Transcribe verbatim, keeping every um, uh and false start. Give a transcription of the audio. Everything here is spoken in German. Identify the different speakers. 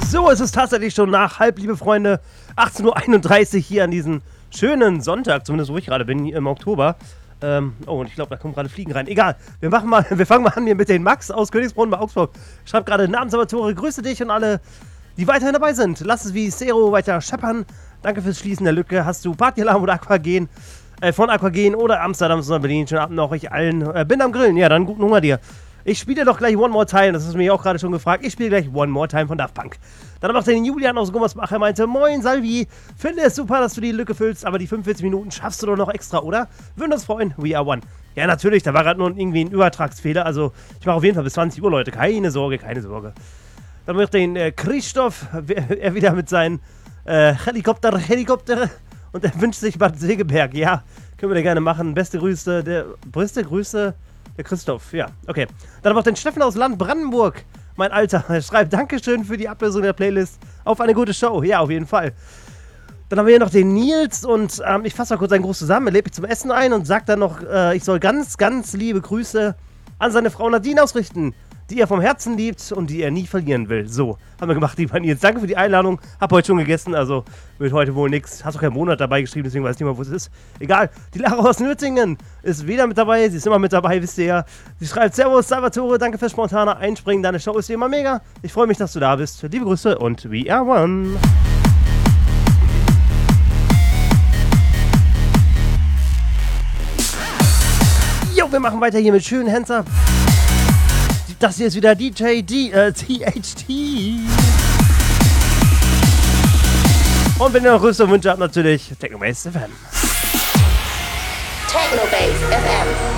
Speaker 1: So, es ist tatsächlich schon nach halb, liebe Freunde, achtzehn Uhr einunddreißig hier an diesem schönen Sonntag, zumindest wo ich gerade bin, im Oktober. Ähm, oh, und ich glaube, da kommen gerade Fliegen rein. Egal, wir machen mal, wir fangen mal an hier mit den Max aus Königsbrunn bei Augsburg. Schreibt gerade Namenssalvatore, grüße dich und alle, die weiterhin dabei sind. Lass es wie Zero weiter scheppern. Danke fürs Schließen der Lücke. Hast du Partyalarm oder Aquagen? Äh, von Aquagen oder Amsterdam oder Berlin. Schönen Abend noch euch allen. Äh, bin am Grillen. Ja, dann guten Hunger dir. Ich spiele doch gleich One More Time, das ist mir auch gerade schon gefragt. Ich spiele gleich One More Time von Daft Punk. Dann noch den Julian aus Gummersbach, er meinte, moin Salvi, finde es super, dass du die Lücke füllst, aber die fünfundvierzig Minuten schaffst du doch noch extra, oder? Würden uns freuen, we are one. Ja, natürlich, da war gerade nur irgendwie ein Übertragsfehler, also ich mache auf jeden Fall bis zwanzig Uhr, Leute, keine Sorge, keine Sorge. Dann noch den äh, Christoph, er wieder mit seinen äh, Helikopter, Helikopter und er wünscht sich Bad Segeberg, ja, können wir da gerne machen. Beste Grüße, der, beste Grüße, der Christoph, ja, okay. Dann noch den Steffen aus Land Brandenburg, mein Alter. Er schreibt, Dankeschön für die Ablösung der Playlist. Auf eine gute Show, ja, auf jeden Fall. Dann haben wir hier noch den Nils und ähm, ich fasse mal kurz einen Gruß zusammen. Er lädt mich zum Essen ein und sagt dann noch, äh, ich soll ganz, ganz liebe Grüße an seine Frau Nadine ausrichten, die er vom Herzen liebt und die er nie verlieren will. So, haben wir gemacht, lieber Nils. Danke für die Einladung. Hab heute schon gegessen, also wird heute wohl nichts. Hast auch keinen Monat dabei geschrieben, deswegen weiß ich nicht mal, wo es ist. Egal. Die Lara aus Nürtingen ist wieder mit dabei. Sie ist immer mit dabei, wisst ihr ja. Sie schreibt, Servus, Salvatore, danke fürs spontane Einspringen. Deine Show ist wie immer mega. Ich freue mich, dass du da bist. Liebe Grüße und we are one. Jo, wir machen weiter hier mit schönen Hands up. Das hier ist wieder D J D, äh, T H T. Und wenn ihr noch größere Wünsche habt, natürlich Technobase F M.
Speaker 2: Technobase F M.